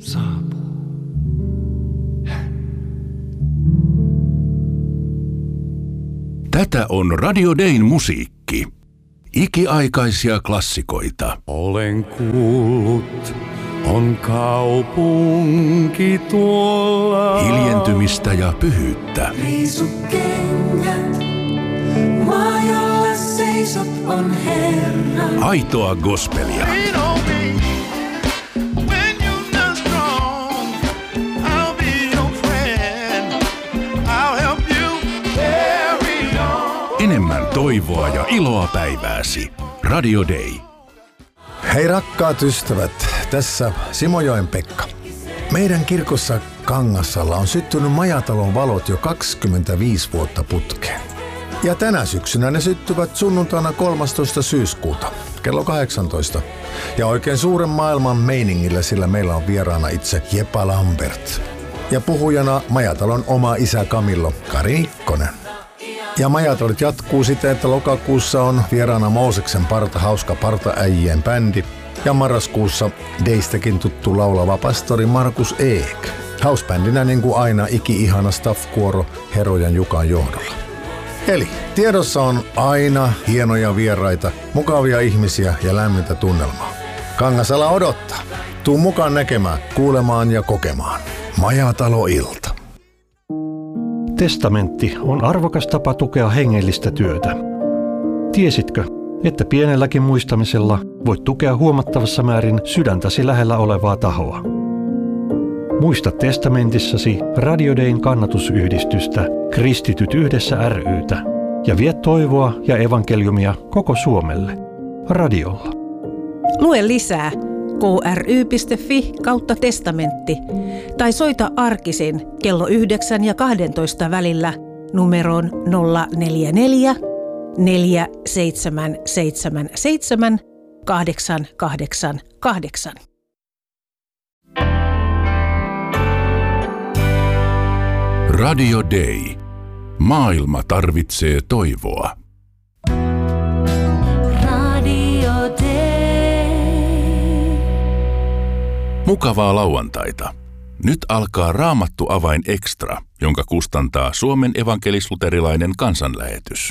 saapuu. Tätä on Radio Dayn musiikki. Ikiaikaisia klassikoita. Olen kuullut, on kaupunki tuolla. Hiljentymistä ja pyhyyttä. Riisukengät, maa jolla seisot on Herra. Aitoa gospelia. Enemmän toivoa ja iloa päivääsi. Radio Day. Hei rakkaat ystävät, tässä Simojoen Pekka. Meidän kirkossa Kangassalla on syttynyt Majatalon valot jo 25 vuotta putkeen. Ja tänä syksynä ne syttyvät sunnuntaina 13. syyskuuta kello 18. Ja oikein suuren maailman meiningillä, sillä meillä on vieraana itse Jepa Lambert. Ja puhujana Majatalon oma isä Kamillo Kari Nikkonen. Ja Majatolit jatkuu siten, että lokakuussa on vieraana Mooseksen parta hauska partaäijien bändi ja marraskuussa Deistäkin tuttu laulava pastori Markus Eek. Hausbändinä niin kuin aina iki-ihana staff-kuoro Herojan Jukan johdolla. Eli tiedossa on aina hienoja vieraita, mukavia ihmisiä ja lämmintä tunnelmaa. Kangasala odottaa. Tuu mukaan näkemään, kuulemaan ja kokemaan. Majatalo-ilta. Testamentti on arvokas tapa tukea hengellistä työtä. Tiesitkö, että pienelläkin muistamisella voit tukea huomattavassa määrin sydäntäsi lähellä olevaa tahoa? Muista testamentissasi Radio Dayn kannatusyhdistystä Kristityt yhdessä ry:tä ja vie toivoa ja evankeliumia koko Suomelle radiolla. Lue lisää kry.fi/testamentti tai soita arkisin kello 9 ja 12 välillä numeroon 044 4777 888. Radio Day. Maailma tarvitsee toivoa. Radio Day. Mukavaa lauantaita. Nyt alkaa Raamattu avain extra, jonka kustantaa Suomen evankelis-luterilainen kansanlähetys.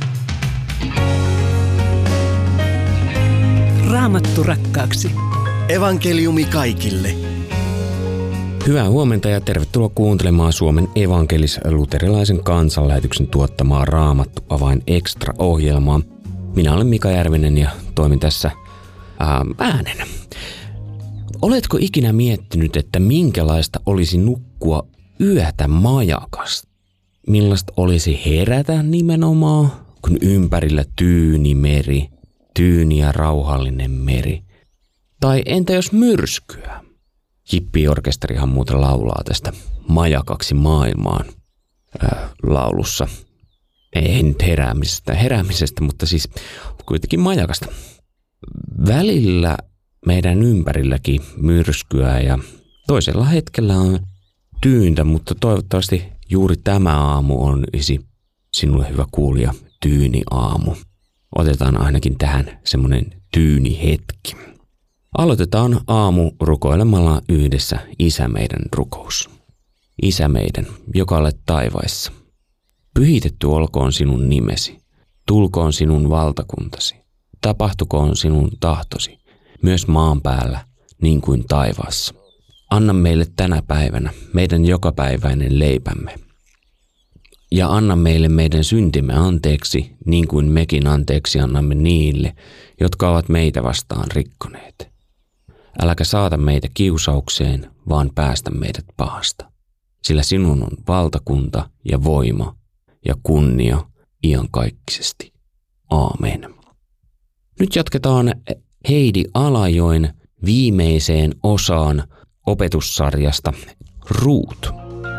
Raamattu rakkaaksi. Evankeliumi kaikille. Hyvää huomenta ja tervetuloa kuuntelemaan Suomen evankelis-luterilaisen kansanlähetyksen tuottamaa Raamattu avain extra-ohjelmaa. Minä olen Mika Järvinen ja toimin tässä äänenä. Oletko ikinä miettinyt, että minkälaista olisi nukkua yötä majakasta? Millaista olisi herätä nimenomaan, kun ympärillä tyyni meri, tyyni ja rauhallinen meri? Tai entä jos myrskyä? Hippiorkesterihan muuten laulaa tästä Majakaksi maailmaan laulussa. Ei nyt heräämisestä, mutta siis kuitenkin majakasta. Välillä meidän ympärilläkin myrskyä ja toisella hetkellä on tyyntä, mutta toivottavasti juuri tämä aamu on sinulle hyvä kuulija tyyni aamu. Otetaan ainakin tähän semmoinen tyyni hetki. Aloitetaan aamu rukoilemalla yhdessä Isä meidän rukous. Isä meidän, joka olet taivaissa. Pyhitetty olkoon sinun nimesi. Tulkoon sinun valtakuntasi. Tapahtukoon sinun tahtosi, myös maan päällä, niin kuin taivaassa. Anna meille tänä päivänä meidän jokapäiväinen leipämme. Ja anna meille meidän syntimme anteeksi, niin kuin mekin anteeksi annamme niille, jotka ovat meitä vastaan rikkoneet. Äläkä saata meitä kiusaukseen, vaan päästä meidät pahasta. Sillä sinun on valtakunta ja voima ja kunnia iankaikkisesti. Aamen. Nyt jatketaan Heidi Alajoen viimeiseen osaan opetussarjasta Ruut.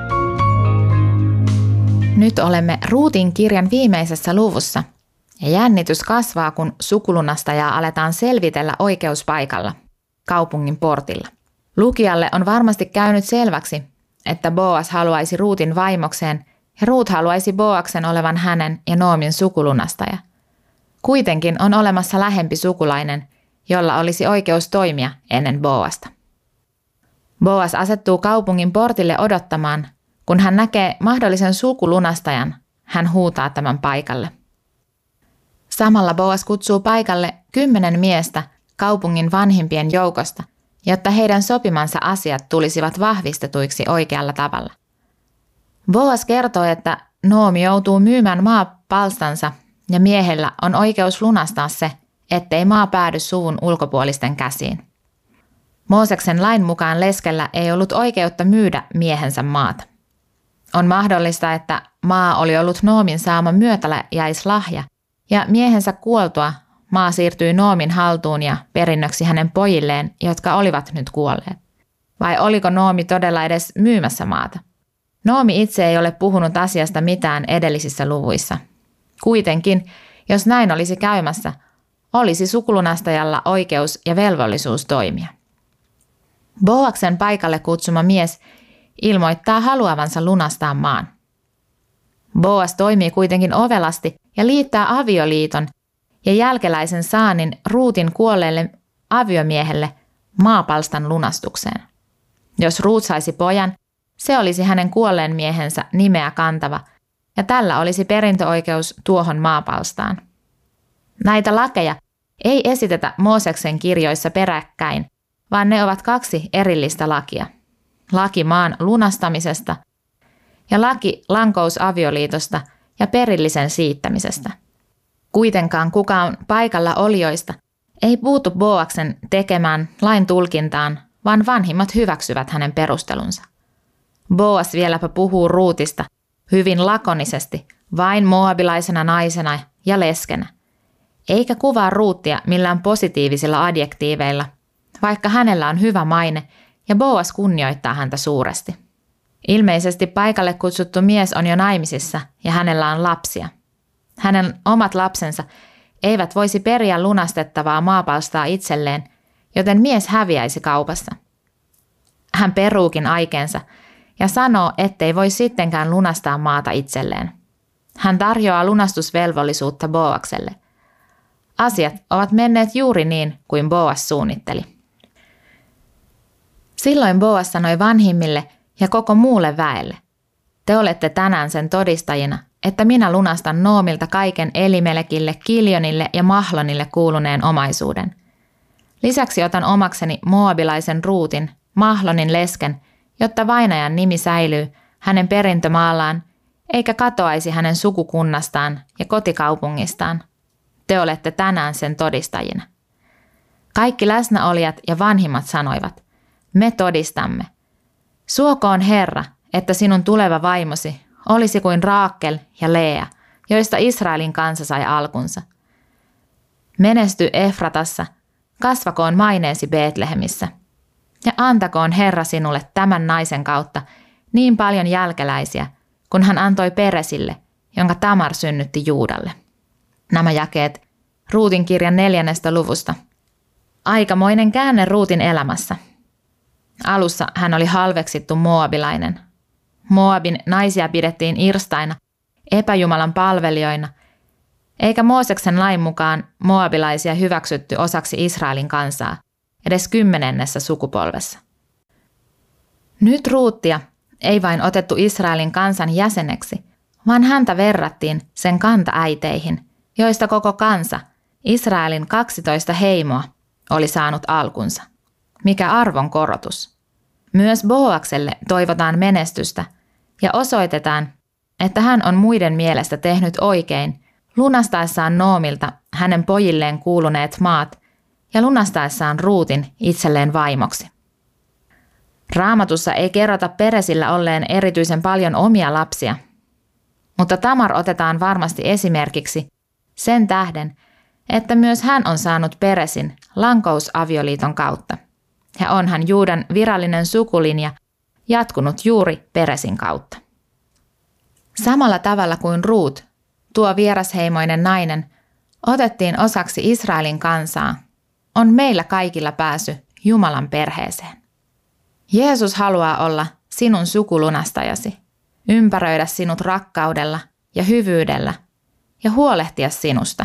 Nyt olemme Ruutin kirjan viimeisessä luvussa ja jännitys kasvaa, kun sukulunastajaa aletaan selvitellä oikeuspaikalla, kaupungin portilla. Lukijalle on varmasti käynyt selväksi, että Boas haluaisi Ruutin vaimokseen ja Ruut haluaisi Boaksen olevan hänen ja Noomin sukulunastaja. Kuitenkin on olemassa lähempi sukulainen, jolla olisi oikeus toimia ennen Boasta. Boas asettuu kaupungin portille odottamaan. Kun hän näkee mahdollisen sukulunastajan, hän huutaa tämän paikalle. Samalla Boas kutsuu paikalle 10 miestä kaupungin vanhimpien joukosta, jotta heidän sopimansa asiat tulisivat vahvistetuiksi oikealla tavalla. Boas kertoo, että Noomi joutuu myymään maapalstansa ja miehellä on oikeus lunastaa se, ettei maa päädy suvun ulkopuolisten käsiin. Mooseksen lain mukaan leskellä ei ollut oikeutta myydä miehensä maata. On mahdollista, että maa oli ollut Noomin saama myötäläjäislahja ja miehensä kuoltua maa siirtyi Noomin haltuun ja perinnöksi hänen pojilleen, jotka olivat nyt kuolleet. Vai oliko Noomi todella edes myymässä maata? Noomi itse ei ole puhunut asiasta mitään edellisissä luvuissa. Kuitenkin, jos näin olisi käymässä, olisi sukulunastajalla oikeus ja velvollisuus toimia. Boaksen paikalle kutsuma mies ilmoittaa haluavansa lunastaa maan. Boas toimii kuitenkin ovelasti ja liittää avioliiton ja jälkeläisen saannin Ruutin kuolleelle aviomiehelle maapalstan lunastukseen. Jos Ruut saisi pojan, se olisi hänen kuolleen miehensä nimeä kantava ja tällä olisi perintöoikeus tuohon maapalstaan. Näitä lakeja ei esitetä Mooseksen kirjoissa peräkkäin, vaan ne ovat 2 erillistä lakia. Laki maan lunastamisesta ja laki lankousavioliitosta ja perillisen siittämisestä. Kuitenkaan kukaan paikalla olijoista ei puutu Boaksen tekemään lain tulkintaan, vaan vanhimmat hyväksyvät hänen perustelunsa. Boas vieläpä puhuu Ruutista hyvin lakonisesti, vain moabilaisena naisena ja leskenä, eikä kuvaa Ruuttia millään positiivisilla adjektiiveilla, vaikka hänellä on hyvä maine ja Boas kunnioittaa häntä suuresti. Ilmeisesti paikalle kutsuttu mies on jo naimisissa ja hänellä on lapsia. Hänen omat lapsensa eivät voisi periä lunastettavaa maapalstaa itselleen, joten mies häviäisi kaupassa. Hän peruukin aikeensa ja sanoo, ettei voi sittenkään lunastaa maata itselleen. Hän tarjoaa lunastusvelvollisuutta Boakselle. Asiat ovat menneet juuri niin kuin Boas suunnitteli. Silloin Boas sanoi vanhimmille ja koko muulle väelle: te olette tänään sen todistajina, että minä lunastan Noomilta kaiken Elimelekille, Kiljonille ja Mahlonille kuuluneen omaisuuden. Lisäksi otan omakseni moabilaisen Ruutin, Mahlonin lesken, jotta vainajan nimi säilyy hänen perintömaallaan, eikä katoaisi hänen sukukunnastaan ja kotikaupungistaan. Te olette tänään sen todistajina. Kaikki läsnäolijat ja vanhimmat sanoivat: me todistamme. Suokoon Herra, että sinun tuleva vaimosi olisi kuin Raakel ja Lea, joista Israelin kansa sai alkunsa. Menesty Efratassa, kasvakoon maineesi Betlehemissä, ja antakoon Herra sinulle tämän naisen kautta niin paljon jälkeläisiä, kun hän antoi Peresille, jonka Tamar synnytti Juudalle. Nämä jakeet Ruutin kirjan 4. luvusta. Aikamoinen käänne Ruutin elämässä. Alussa hän oli halveksittu moabilainen. Moabin naisia pidettiin irstaina, epäjumalan palvelijoina, eikä Mooseksen lain mukaan moabilaisia hyväksytty osaksi Israelin kansaa, edes 10. sukupolvessa. Nyt Ruuttia ei vain otettu Israelin kansan jäseneksi, vaan häntä verrattiin sen kantaäiteihin, joista koko kansa, Israelin 12 heimoa, oli saanut alkunsa. Mikä arvon korotus. Myös Boakselle toivotaan menestystä ja osoitetaan, että hän on muiden mielestä tehnyt oikein lunastaessaan Noomilta hänen pojilleen kuuluneet maat ja lunastaessaan Ruutin itselleen vaimoksi. Raamatussa ei kerrota Peresillä olleen erityisen paljon omia lapsia, mutta Tamar otetaan varmasti esimerkiksi sen tähden, että myös hän on saanut Peresin lankousavioliiton kautta. Ja onhan Juudan virallinen sukulinja jatkunut juuri Peresin kautta. Samalla tavalla kuin Ruut, tuo vierasheimoinen nainen, otettiin osaksi Israelin kansaa, on meillä kaikilla pääsy Jumalan perheeseen. Jeesus haluaa olla sinun sukulunastajasi, ympäröidä sinut rakkaudella ja hyvyydellä ja huolehtia sinusta.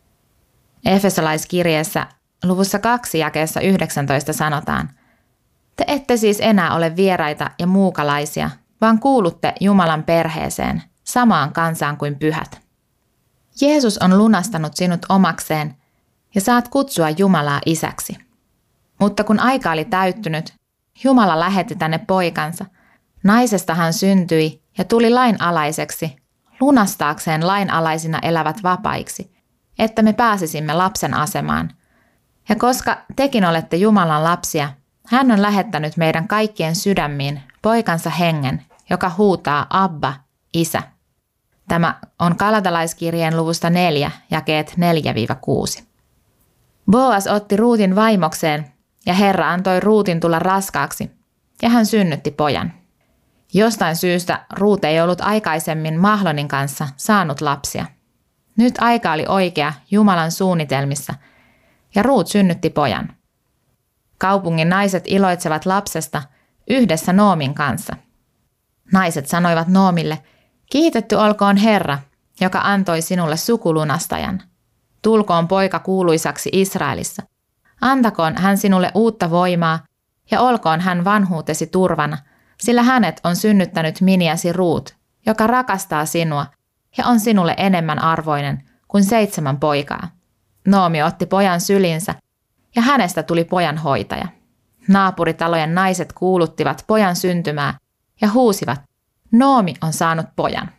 Efesolaiskirjeessä luvussa 2 jakeessa 19 sanotaan: Te ette siis enää ole vieraita ja muukalaisia, vaan kuulutte Jumalan perheeseen, samaan kansaan kuin pyhät. Jeesus on lunastanut sinut omakseen ja saat kutsua Jumalaa isäksi. Mutta kun aika oli täyttynyt, Jumala lähetti tänne poikansa. Naisesta hän syntyi ja tuli lainalaiseksi, lunastaakseen lainalaisina elävät vapaiksi, että me pääsisimme lapsen asemaan. Ja koska tekin olette Jumalan lapsia, hän on lähettänyt meidän kaikkien sydämiin poikansa hengen, joka huutaa Abba, Isä. Tämä on Galatalaiskirjeen luvusta 4, jakeet 4-6. Boas otti Ruutin vaimokseen ja Herra antoi Ruutin tulla raskaaksi ja hän synnytti pojan. Jostain syystä Ruut ei ollut aikaisemmin Mahlonin kanssa saanut lapsia. Nyt aika oli oikea Jumalan suunnitelmissa ja Ruut synnytti pojan. Kaupungin naiset iloitsevat lapsesta yhdessä Noomin kanssa. Naiset sanoivat Noomille, kiitetty olkoon Herra, joka antoi sinulle sukulunastajan. Tulkoon poika kuuluisaksi Israelissa. Antakoon hän sinulle uutta voimaa ja olkoon hän vanhuutesi turvana, sillä hänet on synnyttänyt miniäsi Ruut, joka rakastaa sinua ja on sinulle enemmän arvoinen kuin 7 poikaa. Noomi otti pojan sylinsä ja hänestä tuli pojan hoitaja. Naapuritalojen naiset kuuluttivat pojan syntymää ja huusivat, Noomi on saanut pojan.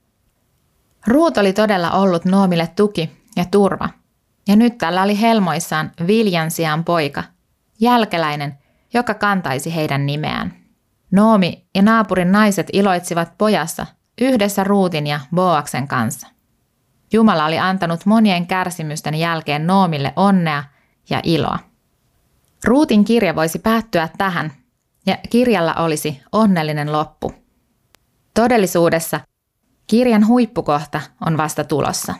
Ruut oli todella ollut Noomille tuki ja turva, ja nyt tällä oli helmoissaan viljan sijaan poika, jälkeläinen, joka kantaisi heidän nimeään. Noomi ja naapurin naiset iloitsivat pojassa yhdessä Ruutin ja Boaksen kanssa. Jumala oli antanut monien kärsimysten jälkeen Noomille onnea ja iloa. Ruutin kirja voisi päättyä tähän, ja kirjalla olisi onnellinen loppu. Todellisuudessa kirjan huippukohta on vasta tulossa.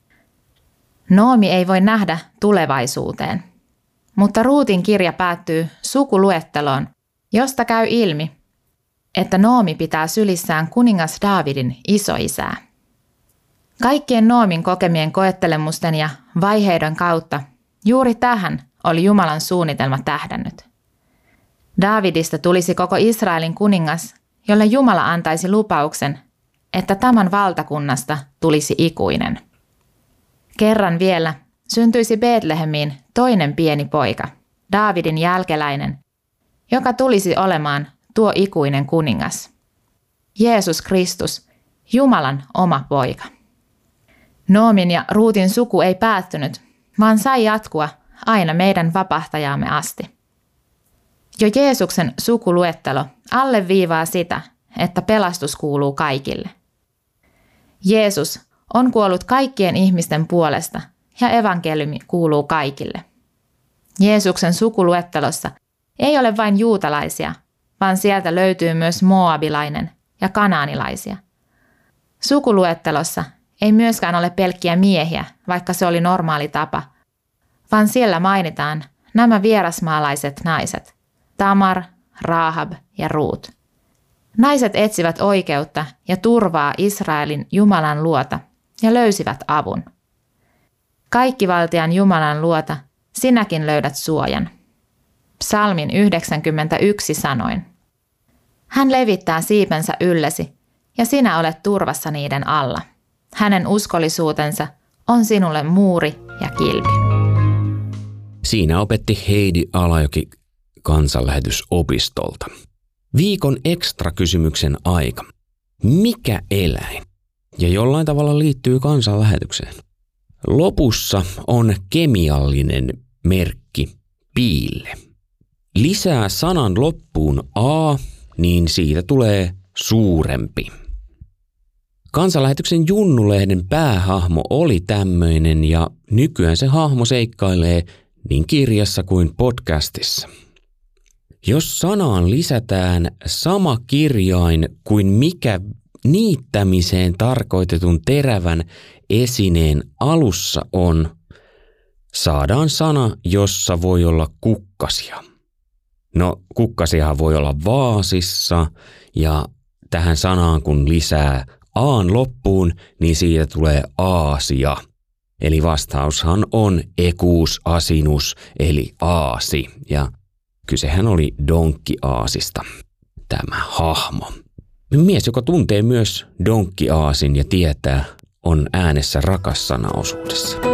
Noomi ei voi nähdä tulevaisuuteen, mutta Ruutin kirja päättyy sukuluetteloon, josta käy ilmi, että Noomi pitää sylissään kuningas Daavidin isoisää. Kaikkien Noomin kokemien koettelemusten ja vaiheiden kautta juuri tähän oli Jumalan suunnitelma tähdännyt. Daavidista tulisi koko Israelin kuningas, jolle Jumala antaisi lupauksen, että tämän valtakunnasta tulisi ikuinen. Kerran vielä syntyisi Betlehemiin toinen pieni poika, Daavidin jälkeläinen, joka tulisi olemaan tuo ikuinen kuningas. Jeesus Kristus, Jumalan oma poika. Noomin ja Ruutin suku ei päättynyt, vaan sai jatkua aina meidän vapahtajaamme asti. Jo Jeesuksen sukuluettelo alleviivaa sitä, että pelastus kuuluu kaikille. Jeesus on kuollut kaikkien ihmisten puolesta ja evankeliumi kuuluu kaikille. Jeesuksen sukuluettelossa ei ole vain juutalaisia, vaan sieltä löytyy myös moabilainen ja kanaanilaisia. Sukuluettelossa ei myöskään ole pelkkiä miehiä, vaikka se oli normaali tapa, vaan siellä mainitaan nämä vierasmaalaiset naiset, Tamar, Rahab ja Ruut. Naiset etsivät oikeutta ja turvaa Israelin Jumalan luota ja löysivät avun. Kaikkivaltiaan Jumalan luota, sinäkin löydät suojan. Psalmin 91 sanoin. Hän levittää siipensä yllesi ja sinä olet turvassa niiden alla. Hänen uskollisuutensa on sinulle muuri ja kilpi. Siinä opetti Heidi Alajoki kansanlähetysopistolta. Viikon ekstra-kysymyksen aika. Mikä eläin? Ja jollain tavalla liittyy kansanlähetykseen. Lopussa on kemiallinen merkki piille. Lisää sanan loppuun a, niin siitä tulee suurempi. Kansanlähetyksen Junnu-lehden päähahmo oli tämmöinen ja nykyään se hahmo seikkailee niin kirjassa kuin podcastissa. Jos sanaan lisätään sama kirjain kuin mikä niittämiseen tarkoitetun terävän esineen alussa on, saadaan sana, jossa voi olla kukkasia. No, kukkasiahan voi olla vaasissa ja tähän sanaan kun lisää aan loppuun, niin siitä tulee aasia. Eli vastaushan on ekuus asinus eli aasi ja Kysehän oli Donkkiaasista, tämä hahmo. Mies, joka tuntee myös Donkkiaasin ja tietää, on äänessä rakas-sanaosuudessa.